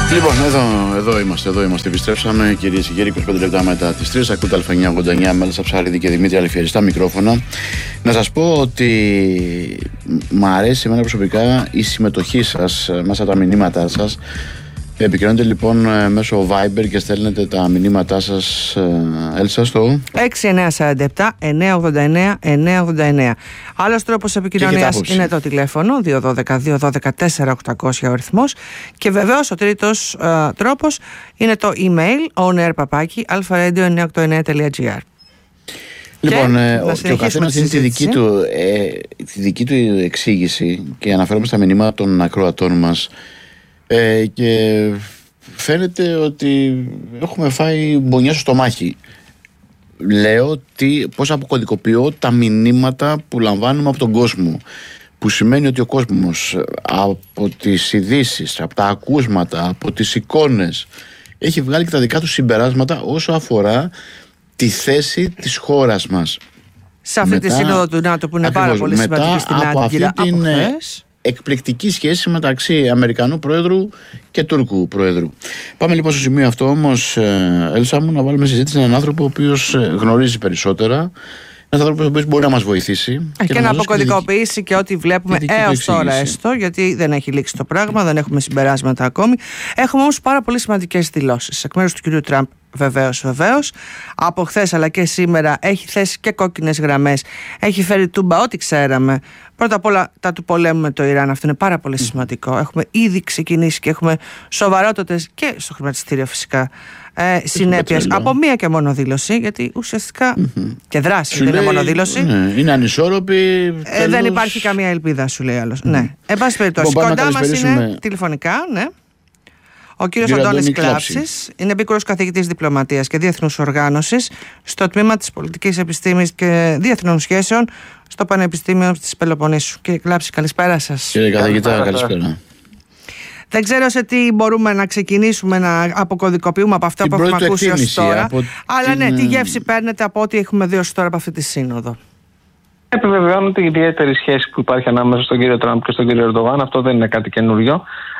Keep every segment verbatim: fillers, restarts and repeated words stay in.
Λοιπόν, εδώ, εδώ είμαστε, εδώ είμαστε. Επιστρέψαμε, κυρίες και κύριοι, είκοσι πέντε λεπτά μετά τις τρεις. Ακούτε Α εννιά ογδόντα εννιά, Μέλισσα Ψάριδη και Δημήτρη Αλεφιέρη στα μικρόφωνα. Να σας πω ότι μ' αρέσει εμένα προσωπικά η συμμετοχή σας μέσα από τα μηνύματά σας. Επικοινωνείτε λοιπόν μέσω Viber και στέλνετε τα μηνύματά σας, Έλσα, στο έξι εννιά τέσσερα επτά εννιά ογδόντα εννιά εννιά ογδόντα εννιά. Άλλος τρόπος επικοινωνίας είναι το τηλέφωνο δύο ένα δύο δύο ένα δύο τέσσερα οκτακόσια ο αριθμός. Και βεβαίως ο τρίτος ε, τρόπος είναι το email onair παπάκι alpharadio εννιακόσια ογδόντα εννέα τελεία τζι άρ. Λοιπόν, και, ε, και ο καθένας είναι τη δική, του, ε, τη δική του εξήγηση και αναφέρομαι στα μηνύματα των ακροατών μας. Ε, και φαίνεται ότι έχουμε φάει μπονιά στο στομάχι. Λέω ότι πώς αποκωδικοποιώ τα μηνύματα που λαμβάνουμε από τον κόσμο, που σημαίνει ότι ο κόσμος από τις ειδήσεις, από τα ακούσματα, από τις εικόνες έχει βγάλει και τα δικά του συμπεράσματα όσο αφορά τη θέση της χώρας μας σε αυτή μετά, τη σύνοδο του ΝΑΤΟ που είναι ακριβώς, πάρα πολύ σημαντική στην Άγκυρα από χθες. Εκπληκτική σχέση μεταξύ Αμερικανού Πρόεδρου και Τούρκου Πρόεδρου. Πάμε λοιπόν στο σημείο αυτό όμως, Έλσα μου, να βάλουμε συζήτηση έναν άνθρωπο ο οποίος γνωρίζει περισσότερα. Ένας άνθρωπος ο οποίος μπορεί να μας βοηθήσει. Και, και να, να αποκωδικοποιήσει και, και ό,τι βλέπουμε έως τώρα έστω, γιατί δεν έχει λήξει το πράγμα, δεν έχουμε συμπεράσματα ακόμη. Έχουμε όμως πάρα πολύ σημαντικές δηλώσεις εκ μέρους του κ. Τραμπ. Βεβαίως, βεβαίως. Από χθες αλλά και σήμερα έχει θέσει και κόκκινες γραμμές. Έχει φέρει τούμπα ό,τι ξέραμε. Πρώτα απ' όλα τα του πολέμου με το Ιράν. Αυτό είναι πάρα πολύ σημαντικό. Έχουμε ήδη ξεκινήσει και έχουμε σοβαρότατες και στο χρηματιστήριο φυσικά ε, συνέπειες από μία και μόνο δήλωση. Γιατί ουσιαστικά mm-hmm. και δράση δεν είναι μόνο δήλωση. Ναι, είναι ανισόρροπη. Ε, δεν υπάρχει καμία ελπίδα, σου λέει άλλος. Mm. Ναι. Εν πάση περιπτώσει, κοντά μας είναι τηλεφωνικά, ναι. Ο κύριος Αντώνης Κλάψης είναι επίκουρος καθηγητής διπλωματίας και διεθνούς οργάνωσης στο τμήμα της πολιτικής επιστήμης και διεθνών σχέσεων στο Πανεπιστήμιο της Πελοποννήσου. Κύριε Κλάψη, καλησπέρα σας. Κύριε καθηγητά, καλησπέρα. Δεν ξέρω σε τι μπορούμε να ξεκινήσουμε να αποκωδικοποιούμε από αυτά την που έχουμε ακούσει ως τώρα. Αλλά την... ναι, τι γεύση παίρνετε από ό,τι έχουμε δει ως τώρα από αυτή τη σύνοδο? Επιβεβαιώνεται η ιδιαίτερη σχέση που υπάρχει ανάμεσα στον κύριο Τραμπ και στον κύριο Ερντογάν. Αυτό δεν είναι κάτι καινούριο.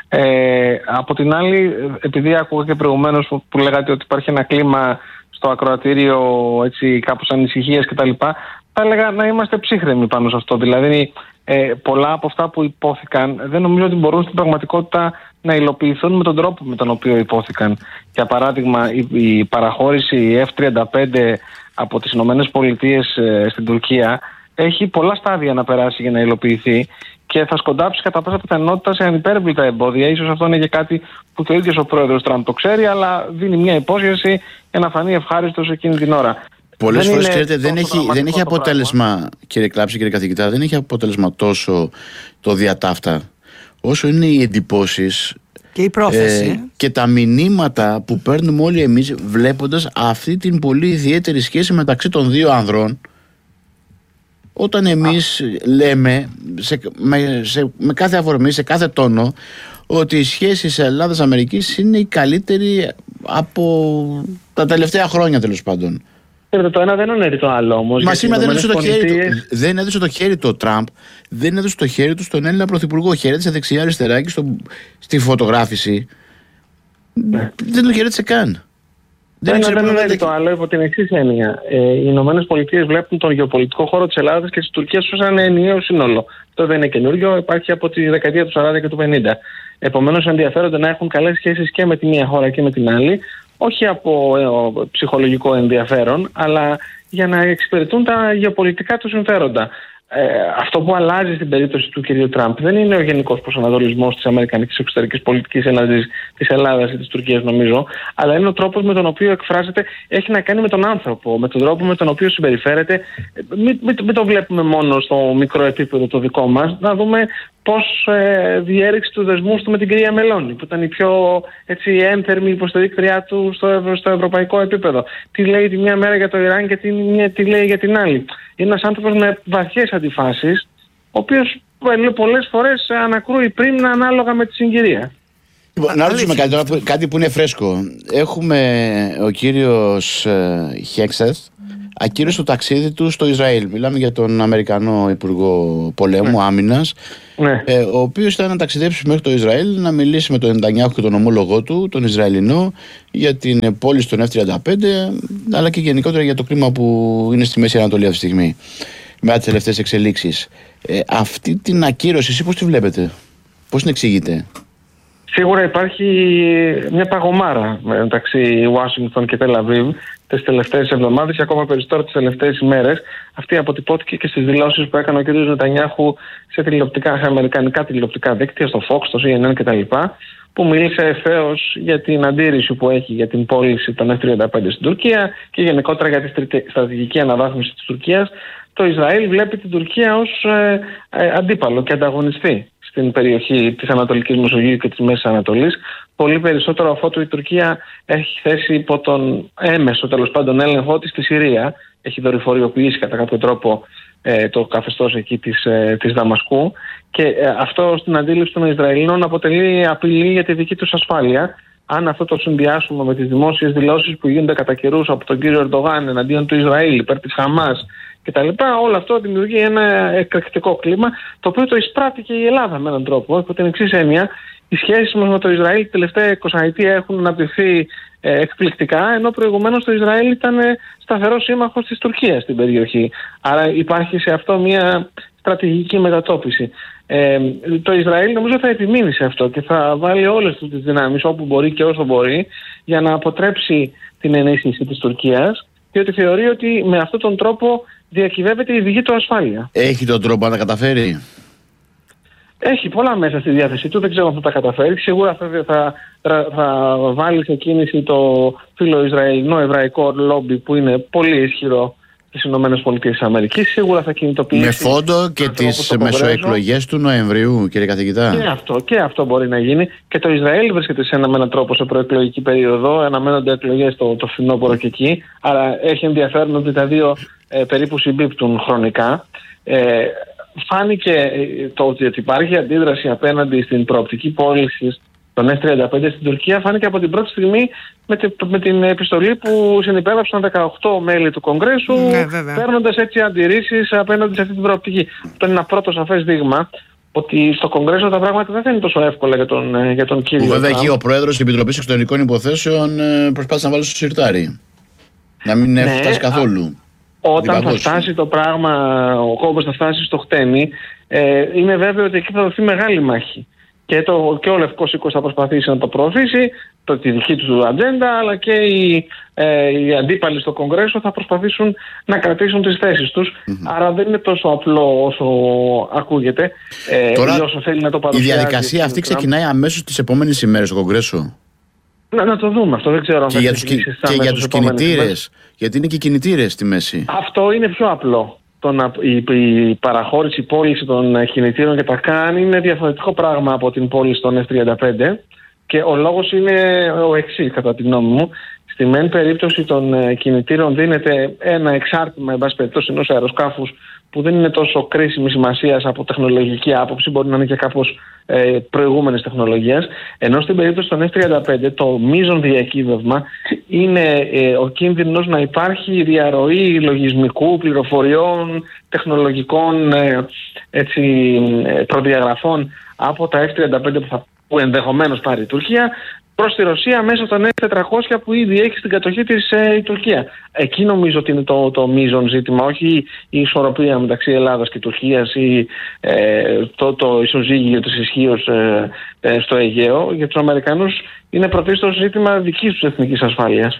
Ε, από την άλλη, επειδή άκουγα και προηγουμένως που, που λέγατε ότι υπάρχει ένα κλίμα στο ακροατήριο έτσι, κάπως ανησυχίας κτλ., θα έλεγα να είμαστε ψύχρεμοι πάνω σε αυτό. Δηλαδή, ε, πολλά από αυτά που υπόθηκαν δεν νομίζω ότι μπορούν στην πραγματικότητα να υλοποιηθούν με τον τρόπο με τον οποίο υπόθηκαν. Για παράδειγμα, η, η παραχώρηση εφ τριάντα πέντε από τις Ηνωμένες Πολιτείες ε, στην Τουρκία έχει πολλά στάδια να περάσει για να υλοποιηθεί και θα σκοντάψει κατά πάσα πιθανότητα σε ανυπέρβλητα εμπόδια. Ίσως αυτό είναι και κάτι που και ο ίδιος ο πρόεδρος Τραμπ το ξέρει, αλλά δίνει μια υπόσχεση για να φανεί ευχάριστος εκείνη την ώρα. Πολλές φορές, ξέρετε, δεν έχει, δεν έχει αποτέλεσμα, πράγμα. Κύριε Κλάψη, κύριε καθηγητά, δεν έχει αποτέλεσμα τόσο το διατάφτα, όσο είναι οι εντυπώσεις και η πρόθεση ε, και τα μηνύματα που παίρνουμε όλοι εμείς βλέποντας αυτή την πολύ ιδιαίτερη σχέση μεταξύ των δύο ανδρών. Όταν εμείς Α. λέμε σε, με, σε, με κάθε αφορμή, σε κάθε τόνο, ότι η σχέση Ελλάδας-Αμερικής είναι η καλύτερη από τα τελευταία χρόνια, τέλος πάντων. Το ένα δεν είναι το άλλο όμως. Μα σήμερα δεν έδωσε το χέρι του. Δεν έδωσε το χέρι του ο Τραμπ, δεν έδωσε το χέρι του στον Έλληνα Πρωθυπουργό. Χαιρέτησε δεξιά-αριστερά και στο, στη φωτογράφηση. Ναι. Δεν το χαιρέτησε καν. Το ένα δεν είναι το άλλο υπό την εξής έννοια. Ε, οι Ηνωμένες Πολιτείες βλέπουν τον γεωπολιτικό χώρο της Ελλάδας και της Τουρκίας ως ένα ενιαίο σύνολο. Αυτό δεν είναι καινούριο, υπάρχει από τη δεκαετία του σαράντα και του πενήντα. Επομένως, ενδιαφέρονται να έχουν καλές σχέσεις και με τη μία χώρα και με την άλλη, όχι από ε, ψυχολογικό ενδιαφέρον, αλλά για να εξυπηρετούν τα γεωπολιτικά του συμφέροντα. Ε, αυτό που αλλάζει στην περίπτωση του κ. Τραμπ δεν είναι ο γενικός προσανατολισμός της αμερικανικής εξωτερικής πολιτικής εναντί της Ελλάδας ή της Τουρκίας, νομίζω, αλλά είναι ο τρόπος με τον οποίο εκφράζεται, έχει να κάνει με τον άνθρωπο, με τον τρόπο με τον οποίο συμπεριφέρεται. Μην, μην, μην το βλέπουμε μόνο στο μικρό επίπεδο το δικό μας, να δούμε πώς ε, διέριξε τους δεσμούς του με την κυρία Μελώνη, που ήταν η πιο έτσι, ένθερμη υποστηρίκτριά του στο, ευρω, στο ευρωπαϊκό επίπεδο. Τι λέει τη μια μέρα για το Ιράν και τι, τι λέει για την άλλη. Είναι ένας άνθρωπος με βαθιές αντιφάσεις, ο οποίος πολλές φορές ανακρούει πριν ανάλογα με τη συγκυρία. Να ρωτήσουμε κάτι, τώρα, κάτι που είναι φρέσκο. Έχουμε ο κύριος ε, Χέξεθ, ακύρωσε το ταξίδι του στο Ισραήλ. Μιλάμε για τον Αμερικανό Υπουργό Πολέμου, ναι. Άμυνας, ναι. ε, ο οποίος ήταν να ταξιδέψει μέχρι το Ισραήλ να μιλήσει με τον Νετανιάχου και τον ομόλογό του, τον Ισραηλινό, για την πώληση των εφ τριάντα πέντε, αλλά και γενικότερα για το κλίμα που είναι στη Μέση Ανατολή αυτή τη στιγμή, με τις τελευταίες εξελίξεις. Ε, αυτή την ακύρωση, εσείς πώς τη βλέπετε, πώς την εξηγείτε? Σίγουρα υπάρχει μια παγωμάρα μεταξύ Ουάσιγκτον και Τελ Αβίβ τις τελευταίες εβδομάδες και ακόμα περισσότερο τις τελευταίες ημέρες. Αυτή αποτυπώθηκε και στις δηλώσεις που έκανε ο κ. Νετανιάχου σε τηλεοπτικά, σε αμερικανικά τηλεοπτικά δίκτυα, στο Fox, στο σι εν εν κτλ., που μίλησε ευθέως για την αντίρρηση που έχει για την πώληση των εφ τριάντα πέντε στην Τουρκία και γενικότερα για τη στρατηγική αναβάθμιση της Τουρκίας. Το Ισραήλ βλέπει την Τουρκία ως ε, ε, αντίπαλο και ανταγωνιστή στην περιοχή της Ανατολικής Μεσογείου και της Μέσης Ανατολής. Πολύ περισσότερο αφότου η Τουρκία έχει θέσει υπό τον έμεσο, τέλος πάντων, έλεγχό της στη Συρία. Έχει δορυφοριοποιήσει κατά κάποιο τρόπο ε, το καθεστώς εκεί της, ε, της Δαμασκού και ε, αυτό στην αντίληψη των Ισραηλινών αποτελεί απειλή για τη δική τους ασφάλεια. Αν αυτό το συνδυάσουμε με τις δημόσιες δηλώσεις που γίνονται κατά καιρούς από τον κύριο Ερντογάν εναντίον του Ισραήλ, υπέρ της Χαμάς κτλ., όλο αυτό δημιουργεί ένα εκρηκτικό κλίμα, το οποίο το εισπράττει και η Ελλάδα με έναν τρόπο. Υπό την εξής έννοια, οι σχέσεις μας με το Ισραήλ την τελευταία εικοσαετία έχουν αναπτυχθεί ε, εκπληκτικά, ενώ προηγουμένως το Ισραήλ ήταν σταθερός σύμμαχος της Τουρκίας στην περιοχή. Άρα υπάρχει σε αυτό μια στρατηγική μετατόπιση. Ε, το Ισραήλ νομίζω θα επιμείνει σε αυτό και θα βάλει όλες τις δυνάμεις όπου μπορεί και όσο μπορεί για να αποτρέψει την ενίσχυση της Τουρκίας, διότι θεωρεί ότι με αυτόν τον τρόπο διακυβεύεται η δική του ασφάλεια. Έχει τον τρόπο να τα καταφέρει? Έχει πολλά μέσα στη διάθεσή του, δεν ξέρω αν θα τα καταφέρει. Σίγουρα θα, θα, θα, θα βάλει σε κίνηση το φιλο-Ισραηλινό εβραϊκό λόμπι που είναι πολύ ισχυρό στις ΗΠΑ. Σίγουρα θα κινητοποιήσει. Με φόντο και τις μεσοεκλογές του Νοεμβρίου, κύριε καθηγητά. Και αυτό, και αυτό μπορεί να γίνει. Και το Ισραήλ βρίσκεται σε ένα με έναν τρόπο σε προεκλογική περίοδο. Αναμένονται εκλογές το, το φθινόπωρο και εκεί. Άρα έχει ενδιαφέρον ότι τα δύο ε, περίπου συμπίπτουν χρονικά. Ε, Φάνηκε το ότι υπάρχει αντίδραση απέναντι στην προοπτική πώληση των εφ τριάντα πέντε στην Τουρκία, φάνηκε από την πρώτη στιγμή με την, με την επιστολή που συνυπέγραψαν δεκαοκτώ μέλη του Κογκρέσου, ναι, παίρνοντας έτσι αντιρρήσεις απέναντι σε αυτή την προοπτική. Αυτό είναι ένα πρώτο σαφές δείγμα ότι στο Κογκρέσο τα πράγματα δεν θα είναι τόσο εύκολα για τον, για τον κύριο. Βέβαια εκεί ο πρόεδρος της Επιτροπής Εξωτερικών Υποθέσεων προσπάθησε να βάλει στο σιρτάρι. Να μην ναι, φτάσει καθόλου. Όταν θα φτάσει το πράγμα, ο κόμπος θα φτάσει στο χτένι, ε, είναι βέβαιο ότι εκεί θα δοθεί μεγάλη μάχη. Και, το, και ο Λευκός Οίκος θα προσπαθήσει να το προωθήσει, το, τη δική του ατζέντα, αλλά και οι, ε, οι αντίπαλοι στο Κογκρέσο θα προσπαθήσουν να κρατήσουν τις θέσεις τους. Mm-hmm. Άρα δεν είναι τόσο απλό όσο ακούγεται. Ε, Τώρα, όσο θέλει να το η διαδικασία αυτή ξεκινάει αμέσως τις επόμενες ημέρες στο Κογκρέσο. Να, να το δούμε αυτό, δεν ξέρω αν και θα για τους, και, και για τους κινητήρες, γιατί είναι και κινητήρες στη μέση. Αυτό είναι πιο απλό. Το να, η, η παραχώρηση, η πώληση των κινητήρων και τα καν είναι διαφορετικό πράγμα από την πώληση των εφ τριάντα πέντε και ο λόγος είναι ο εξής κατά τη γνώμη μου. Στη μεν περίπτωση των κινητήρων δίνεται ένα εξάρτημα, εν πάση περιπτώσει, ενός αεροσκάφους που δεν είναι τόσο κρίσιμη σημασία από τεχνολογική άποψη, μπορεί να είναι και κάπως ε, προηγούμενης τεχνολογίας. Ενώ στην περίπτωση των εφ τριάντα πέντε το μείζον διακύβευμα είναι ε, ο κίνδυνος να υπάρχει διαρροή λογισμικού, πληροφοριών, τεχνολογικών ε, έτσι, προδιαγραφών από τα εφ τριάντα πέντε που, θα, που ενδεχομένως πάρει η Τουρκία προς τη Ρωσία μέσω των εφ τετρακόσια που ήδη έχει στην κατοχή της ε, η Τουρκία. Εκεί νομίζω ότι είναι το, το μείζον ζήτημα, όχι η ισορροπία μεταξύ Ελλάδας και Τουρκίας ή ε, το, το ισοζύγιο της ισχύως ε, ε, στο Αιγαίο. Για τους Αμερικανούς είναι πρωτίστως ζήτημα δικής τους εθνικής ασφάλειας.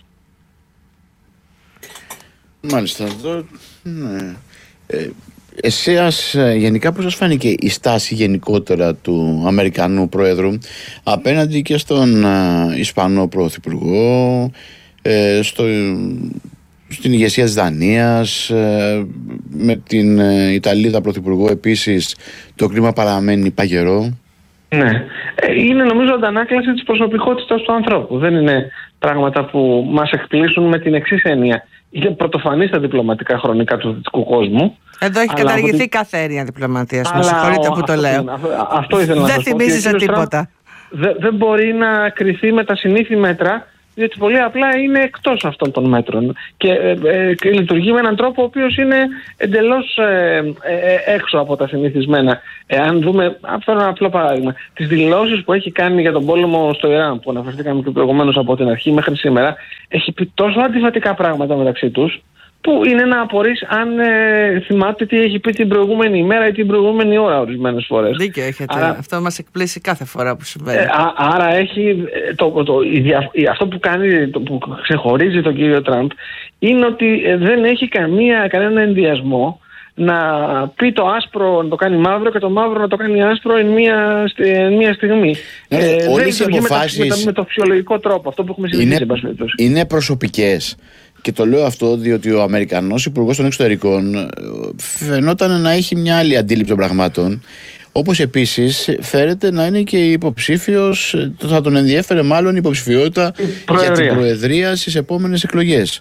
Μάλιστα. Το, ναι. ε, Εσέας, γενικά πώς σας φάνηκε η στάση γενικότερα του Αμερικανού Πρόεδρου απέναντι και στον α, Ισπανό Πρωθυπουργό, ε, στο, στην ηγεσία της Δανίας, ε, με την ε, Ιταλίδα Πρωθυπουργό επίσης το κλίμα παραμένει παγερό? Ναι, είναι νομίζω αντανάκλαση της προσωπικότητας του ανθρώπου. Δεν είναι πράγματα που μας εκπλήσουν με την εξής έννοια. Είναι πρωτοφανή στα διπλωματικά χρονικά του δυτικού κόσμου. Εδώ έχει καταργηθεί ότι... κάθε έννοια διπλωματίας. Με συγχωρείτε που το λέω. Αυτό, αυτό ήθελα να δεν θυμίζει σε τίποτα. Δεν δε μπορεί να κριθεί με τα συνήθη μέτρα διότι πολύ απλά είναι εκτός αυτών των μέτρων και, ε, ε, και λειτουργεί με έναν τρόπο ο οποίος είναι εντελώς ε, ε, έξω από τα συνηθισμένα. Εάν δούμε, αυτό είναι ένα απλό παράδειγμα, τις δηλώσεις που έχει κάνει για τον πόλεμο στο Ιράν, που αναφερθήκαμε και προηγουμένως από την αρχή μέχρι σήμερα, έχει πει τόσο αντιφατικά πράγματα μεταξύ τους, που είναι να απορείς αν ε, θυμάται τι έχει πει την προηγούμενη ημέρα ή την προηγούμενη ώρα ορισμένες φορές. Δίκιο έχετε. Άρα, αυτό μας εκπλήσει κάθε φορά που συμβαίνει. Ε, α, άρα έχει, το, το, το, η, αυτό που κάνει, το, που ξεχωρίζει τον κύριο Τραμπ είναι ότι δεν έχει καμία, κανένα ενδιασμό να πει το άσπρο να το κάνει μαύρο και το μαύρο να το κάνει άσπρο εν μία, εν μία στιγμή. Ναι, ε, όλες οι αποφάσεις με, με, με το φυσιολογικό τρόπο, αυτό που έχουμε συζητήσει. Είναι, είναι προσωπικές. Και το λέω αυτό διότι ο Αμερικανός Υπουργός των Εξωτερικών φαινόταν να έχει μια άλλη αντίληψη των πραγμάτων. Όπως επίσης φέρεται να είναι και υποψήφιος, θα τον ενδιέφερε μάλλον η υποψηφιότητα για την Προεδρία στις επόμενες εκλογές.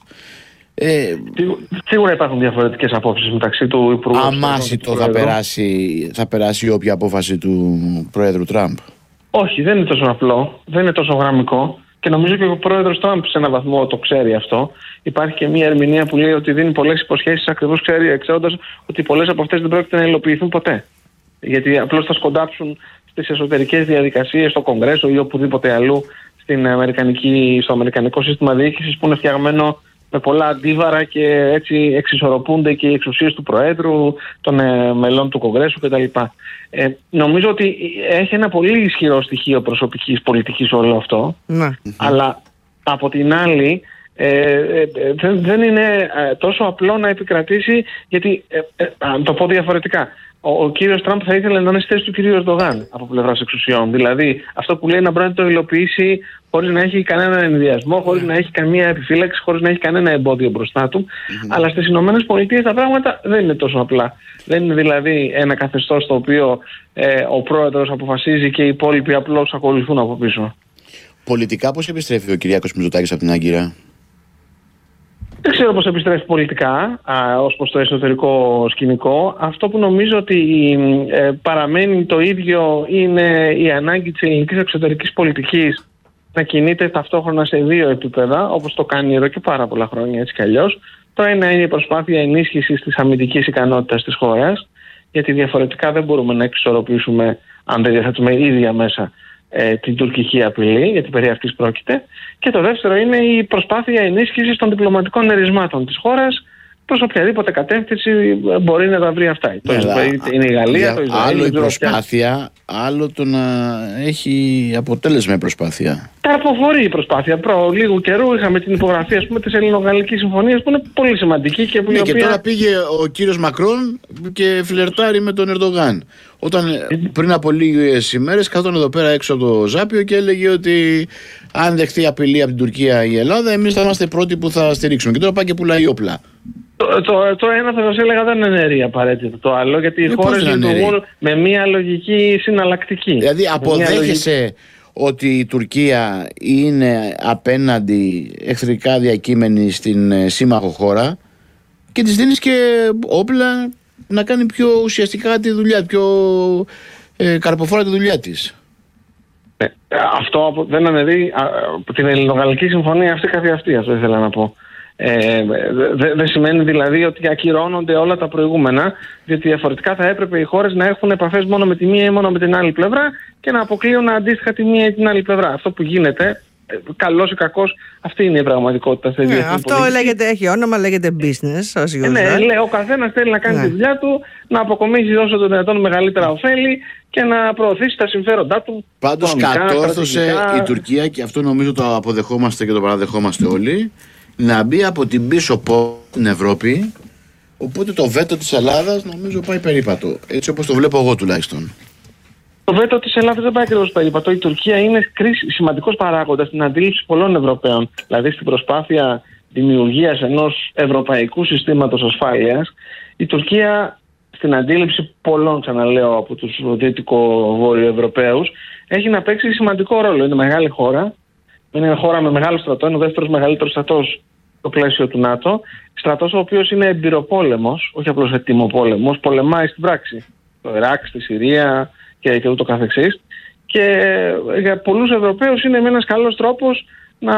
Ε, Σίγουρα υπάρχουν διαφορετικές απόψεις μεταξύ του Υπουργού. Αμάσιτο θα περάσει, θα περάσει όποια απόφαση του Προέδρου Τραμπ. Όχι, δεν είναι τόσο απλό, δεν είναι τόσο γραμμικό. Και νομίζω και ο πρόεδρος Τραμπ σε έναν βαθμό το ξέρει αυτό. Υπάρχει και μια ερμηνεία που λέει ότι δίνει πολλές υποσχέσεις, ακριβώς ξέρει, ξέροντας ότι πολλές από αυτές δεν πρόκειται να υλοποιηθούν ποτέ. Γιατί απλώς θα σκοντάψουν στις εσωτερικές διαδικασίες, στο Κογκρέσο ή οπουδήποτε αλλού στην αμερικανική, στο αμερικανικό σύστημα διοίκησης που είναι φτιαγμένο με πολλά αντίβαρα και έτσι εξισορροπούνται και οι εξουσίες του Προέδρου, των ε, μελών του Κογκρέσου κτλ. Ε, νομίζω ότι έχει ένα πολύ ισχυρό στοιχείο προσωπικής πολιτικής όλο αυτό, ναι. Αλλά από την άλλη ε, ε, δεν, δεν είναι ε, τόσο απλό να επικρατήσει, γιατί, ε, ε, να το πω διαφορετικά, ο, ο κύριος Τραμπ θα ήθελε να είναι στη θέση του κυρίου Ερντογάν από πλευράς εξουσιών. Δηλαδή αυτό που λέει να μπορεί να το υλοποιήσει χωρίς να έχει κανέναν ενδιασμό, χωρίς να έχει καμία επιφύλαξη, χωρίς να έχει κανένα εμπόδιο μπροστά του. Mm-hmm. Αλλά στις Ηνωμένες Πολιτείες τα πράγματα δεν είναι τόσο απλά. Δεν είναι δηλαδή ένα καθεστώς το οποίο ε, ο πρόεδρος αποφασίζει και οι υπόλοιποι απλώς ακολουθούν από πίσω. Πολιτικά πώς επιστρέφει ο Κυριάκος Μητσοτάκης από την Άγκυρα? Δεν ξέρω πώς επιστρέφει πολιτικά α, ως προς το εσωτερικό σκηνικό. Αυτό που νομίζω ότι ε, παραμένει το ίδιο είναι η ανάγκη της ελληνικής εξωτερικής πολιτικής να κινείται ταυτόχρονα σε δύο επίπεδα, όπως το κάνει εδώ και πάρα πολλά χρόνια έτσι κι αλλιώς. Το ένα είναι η προσπάθεια ενίσχυσης της αμυντικής ικανότητας της χώρας, γιατί διαφορετικά δεν μπορούμε να εξισορροπήσουμε, αν δεν διαθέτουμε ίδια μέσα, ε, την τουρκική απειλή, γιατί περί αυτής πρόκειται. Και το δεύτερο είναι η προσπάθεια ενίσχυσης των διπλωματικών ερισμάτων της χώρας προς οποιαδήποτε κατεύθυνση μπορεί να τα βρει αυτά. Ναι, το είναι η Γαλλία, το Ισραήλ. Άλλο η προσπάθεια, άλλο το να έχει αποτέλεσμα η προσπάθεια. Καρποφορεί η προσπάθεια. Προ λίγου καιρού είχαμε την υπογραφή, ας πούμε, της Ελληνογαλλικής Συμφωνίας, που είναι πολύ σημαντική. Και, ναι, οποία... και τώρα πήγε ο κύριος Μακρόν και φλερτάρει με τον Ερντογάν. Όταν πριν από λίγες ημέρες καθόταν εδώ πέρα έξω από το Ζάπιο και έλεγε ότι αν δεχτεί απειλή από την Τουρκία η Ελλάδα, εμείς θα είμαστε πρώτοι που θα στηρίξουμε. Και τώρα πάει και πουλάει όπλα. Το, το, το ένα θα σας έλεγα δεν εναιρεί απαραίτητα το άλλο, γιατί οι χώρες λειτουργούν με μια λογική συναλλακτική. Δηλαδή αποδέχεσαι λογική... ότι η Τουρκία είναι απέναντι εχθρικά διακείμενη στην σύμμαχο χώρα και της δίνεις και όπλα να κάνει πιο ουσιαστικά τη δουλειά, πιο ε, καρποφόρα τη δουλειά της. Ε, αυτό δεν αναιρεί την Ελληνογαλλική Συμφωνία αυτή καθ' αυτή, αυτό ήθελα να πω. Ε, δεν δε σημαίνει δηλαδή ότι ακυρώνονται όλα τα προηγούμενα, διότι διαφορετικά θα έπρεπε οι χώρες να έχουν επαφές μόνο με τη μία ή μόνο με την άλλη πλευρά και να αποκλείουν αντίστοιχα τη μία ή την άλλη πλευρά. Αυτό που γίνεται, καλός ή κακός, αυτή είναι η πραγματικότητα. Ναι, αυτό λέγεται, έχει όνομα, λέγεται business. Ως ε, ναι, λέει, ο καθένας θέλει να κάνει ναι. τη δουλειά του, να αποκομίσει όσο το δυνατόν μεγαλύτερα ωφέλη και να προωθήσει τα συμφέροντά του. Πάντως κατόρθωσε η Τουρκία, και αυτό νομίζω το αποδεχόμαστε και το παραδεχόμαστε όλοι, να μπει από την πίσω πόρτα στην Ευρώπη. Οπότε το βέτο της Ελλάδας νομίζω πάει περίπατο. Έτσι όπως το βλέπω εγώ τουλάχιστον. Το βέτο της Ελλάδας δεν πάει ακριβώς περίπατο. Η Τουρκία είναι σημαντικός παράγοντας στην αντίληψη πολλών Ευρωπαίων. Δηλαδή στην προσπάθεια δημιουργίας ενός ευρωπαϊκού συστήματος ασφάλειας, η Τουρκία στην αντίληψη πολλών, ξαναλέω, από τους δυτικο-βόρειο Ευρωπαίους, έχει να παίξει σημαντικό ρόλο. Είναι μεγάλη χώρα. Είναι μια χώρα με μεγάλο στρατό, είναι ο δεύτερος μεγαλύτερος στρατός στο πλαίσιο του ΝΑΤΟ. Στρατός ο οποίος είναι εμπειροπόλεμος, όχι απλώς ετοιμοπόλεμος, πολεμάει στην πράξη. Στο Ιράκ, στη Συρία και, και ούτω καθεξής. Και για πολλούς Ευρωπαίους είναι ένας καλός τρόπος να,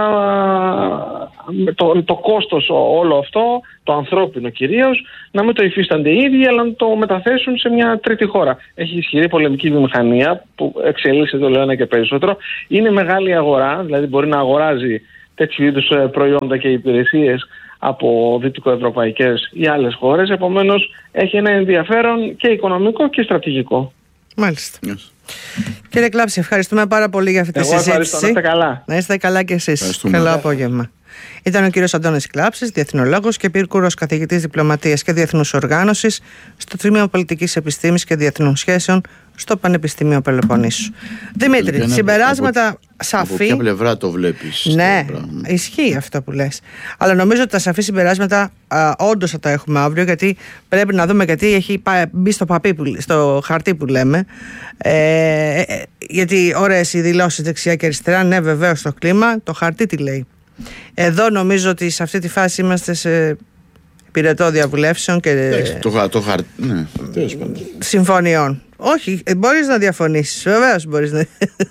το, το κόστος όλο αυτό, το ανθρώπινο κυρίως, να μην το υφίστανται οι ίδιοι, αλλά να το μεταθέσουν σε μια τρίτη χώρα. Έχει ισχυρή πολεμική βιομηχανία που εξελίσσεται όλο ένα και περισσότερο. Είναι μεγάλη αγορά, δηλαδή μπορεί να αγοράζει τέτοιου είδους προϊόντα και υπηρεσίες από δυτικοευρωπαϊκές ή άλλες χώρες. Επομένως έχει ένα ενδιαφέρον και οικονομικό και στρατηγικό. Μάλιστα. Yes. Κύριε Κλάψη, ευχαριστούμε πάρα πολύ για αυτή τη Εγώ συζήτηση. Ευχαριστώ. Να είστε καλά. Να είστε καλά και εσείς. Καλό απόγευμα. Ήταν ο κύριος Αντώνης Κλάψης, διεθνολόγος και πυρκούρος καθηγητής διπλωματίας και διεθνούς οργάνωσης στο Τμήμα Πολιτικής Επιστήμης και Διεθνών Σχέσεων στο Πανεπιστήμιο Πελοποννήσου. Δημήτρη, Λυπή, συμπεράσματα από, σαφή. Από ποια πλευρά το βλέπεις? Ναι, ισχύει αυτό που λες. Αλλά νομίζω ότι τα σαφή συμπεράσματα όντως θα τα έχουμε αύριο, γιατί πρέπει να δούμε, γιατί έχει μπει στο, παπί που, στο χαρτί που λέμε. Ε, ε, γιατί ωραίες οι δηλώσεις δεξιά και αριστερά, ναι, βεβαίως το κλίμα, το χαρτί τι λέει. Εδώ νομίζω ότι σε αυτή τη φάση είμαστε σε πυρετό διαβουλεύσεων και το, το χαρτί, ναι, συμφωνιών. Όχι, μπορείς να διαφωνήσεις, βεβαίως μπορείς να...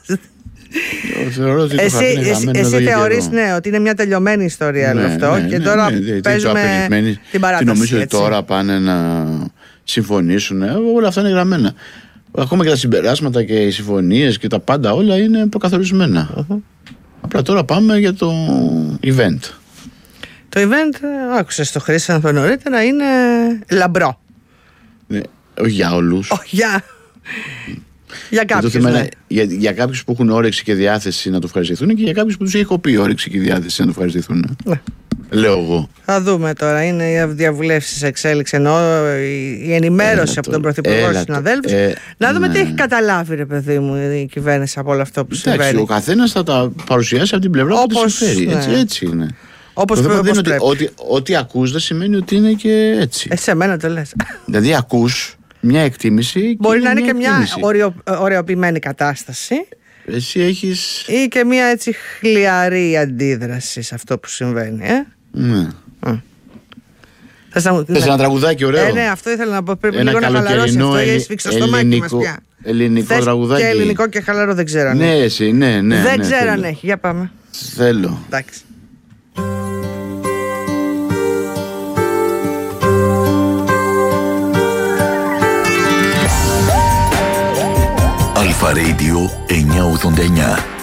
Θεωρώ ότι εσύ, το χαρτί είναι εσύ, εσύ θεωρείς, ναι, ότι είναι μια τελειωμένη ιστορία, ναι, αυτό, ναι, και ναι, τώρα ναι, ναι, παίζουμε ναι, την παράταση. Και νομίζω έτσι. ότι τώρα πάνε να συμφωνήσουν, όλα αυτά είναι γραμμένα. Ακόμα και τα συμπεράσματα και οι συμφωνίες και τα πάντα όλα είναι προκαθορισμένα. Uh-huh. Απλά τώρα πάμε για το event. Το event, άκουσες το Χρήστο νωρίτερα, είναι λαμπρό. Ναι, όχι για όλους. Όχι για... για κάποιους, ναι. Ναι. Για, για κάποιους που έχουν όρεξη και διάθεση να το ευχαριστηθούν και για κάποιους που τους έχει κοπεί όρεξη και διάθεση να το ευχαριστηθούν. Ναι. Λέω εγώ. Θα δούμε τώρα. Είναι οι διαβουλεύσεις εξέλιξη, ενώ η ενημέρωση έλα από τον Πρωθυπουργό στους συναδέλφους. Ε, να δούμε ναι. τι έχει καταλάβει, ρε παιδί μου, η κυβέρνηση από όλο αυτό που συμβαίνει. Εντάξει, ο καθένας θα τα παρουσιάσει από την πλευρά που του συμφέρει. Ναι. Έτσι, έτσι είναι. Όπως το πρέπει, ότι, ότι, ότι ακούς δεν σημαίνει ότι είναι και έτσι. Ε, σε μένα το λες. Δηλαδή ακούς μια εκτίμηση. Μπορεί και να είναι μια και μια ωραιο, ωραιοποιημένη κατάσταση. Εσύ έχεις... ή και μια έτσι χλιαρή αντίδραση σε αυτό που συμβαίνει, ε? Ναι. Mm. Θες να... ένα τραγουδάκι ωραίο? Ε, ναι, αυτό ήθελα να πω. Πρέπει λίγο να χαλαρώσει αυτό, ή σφίξω στο μάκι μας πια. Ελληνικό Θες τραγουδάκι. Και ελληνικό και χαλαρό δεν ξέρω αν ναι, έχει. Εσύ, ναι, ναι, δεν ναι, ξέρω θέλω. αν έχει. Για πάμε. Θέλω. Εντάξει. Αλφα Radio εννιακόσια ογδόντα εννιά.